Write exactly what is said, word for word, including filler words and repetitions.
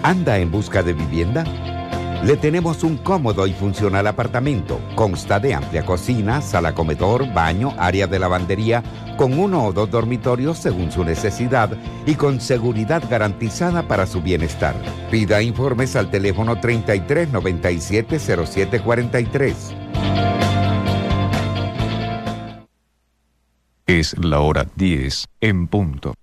¿Anda en busca de vivienda? Le tenemos un cómodo y funcional apartamento. Consta de amplia cocina, sala comedor, baño, área de lavandería, con uno o dos dormitorios según su necesidad y con seguridad garantizada para su bienestar. Pida informes al teléfono treinta y tres noventa y siete cero siete cuarenta y tres. Es la hora diez en punto.